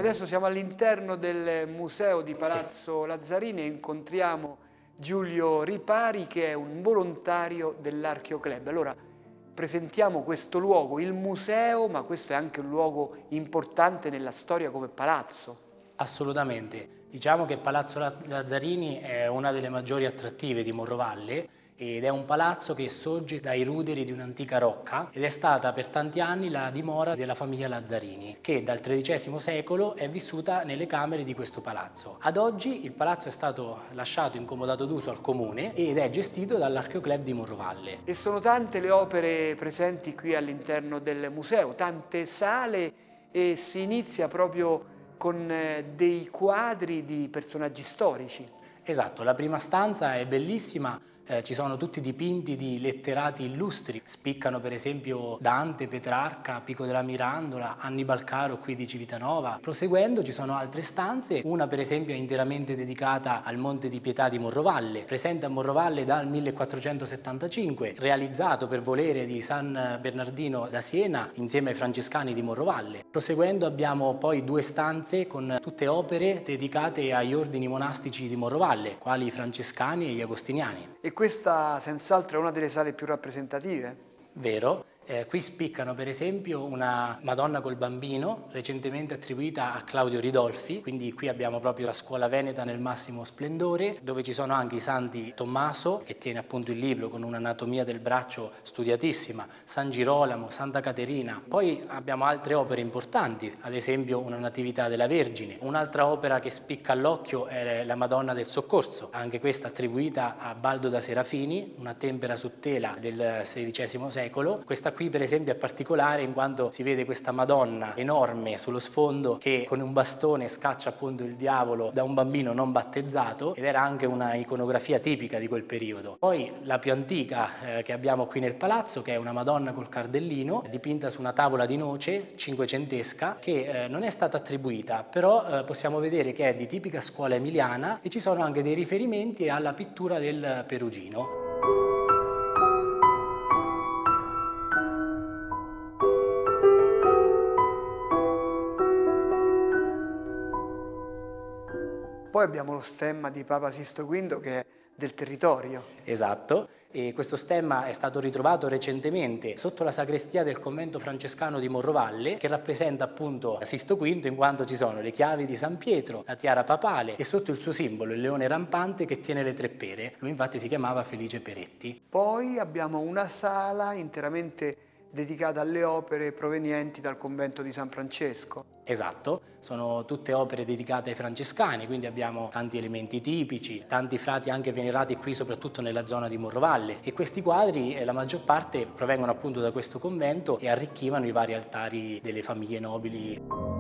adesso siamo all'interno del museo di Palazzo Lazzarini e incontriamo Giulio Ripari, che è un volontario dell'Archeoclub. Allora, presentiamo questo luogo, il museo, ma questo è anche un luogo importante nella storia come palazzo. Assolutamente. Diciamo che Palazzo Lazzarini è una delle maggiori attrattive di Morrovalle ed è un palazzo che sorge dai ruderi di un'antica rocca ed è stata per tanti anni la dimora della famiglia Lazzarini, che dal XIII secolo è vissuta nelle camere di questo palazzo. Ad oggi il palazzo è stato lasciato incomodato d'uso al comune ed è gestito dall'Archeoclub di Morrovalle. E sono tante le opere presenti qui all'interno del museo, tante sale, e si inizia proprio con dei quadri di personaggi storici. Esatto, la prima stanza è bellissima. Ci sono tutti dipinti di letterati illustri, spiccano per esempio Dante, Petrarca, Pico della Mirandola, Annibal Caro qui di Civitanova. Proseguendo ci sono altre stanze, una per esempio è interamente dedicata al Monte di Pietà di Morrovalle, presente a Morrovalle dal 1475, realizzato per volere di San Bernardino da Siena insieme ai francescani di Morrovalle. Proseguendo abbiamo poi due stanze con tutte opere dedicate agli ordini monastici di Morrovalle, quali i francescani e gli agostiniani. E questa senz'altro è una delle sale più rappresentative. Vero. Qui spiccano per esempio una Madonna col Bambino, recentemente attribuita a Claudio Ridolfi, quindi qui abbiamo proprio la scuola veneta nel massimo splendore, dove ci sono anche i santi Tommaso, che tiene appunto il libro con un'anatomia del braccio studiatissima, San Girolamo, Santa Caterina. Poi abbiamo altre opere importanti, ad esempio una Natività della Vergine. Un'altra opera che spicca all'occhio è la Madonna del Soccorso, anche questa attribuita a Baldo da Serafini, una tempera su tela del XVI secolo. Questa qui per esempio è particolare in quanto si vede questa Madonna enorme sullo sfondo che con un bastone scaccia appunto il diavolo da un bambino non battezzato, ed era anche una iconografia tipica di quel periodo. Poi la più antica che abbiamo qui nel palazzo, che è una Madonna col cardellino dipinta su una tavola di noce cinquecentesca, che non è stata attribuita, però possiamo vedere che è di tipica scuola emiliana e ci sono anche dei riferimenti alla pittura del Perugino. Poi abbiamo lo stemma di Papa Sisto V che è del territorio. Esatto, e questo stemma è stato ritrovato recentemente sotto la sagrestia del convento francescano di Morrovalle, che rappresenta appunto Sisto V in quanto ci sono le chiavi di San Pietro, la tiara papale e sotto il suo simbolo il leone rampante che tiene le tre pere. Lui infatti si chiamava Felice Peretti. Poi abbiamo una sala interamente dedicata alle opere provenienti dal convento di San Francesco. Esatto, sono tutte opere dedicate ai francescani, quindi abbiamo tanti elementi tipici, tanti frati anche venerati qui soprattutto nella zona di Morrovalle, e questi quadri la maggior parte provengono appunto da questo convento e arricchivano i vari altari delle famiglie nobili.